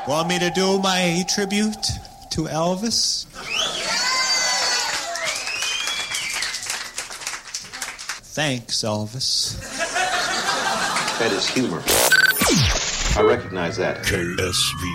Want me to do my tribute to Elvis? Thanks, Elvis. That is humor. I recognize that. KSV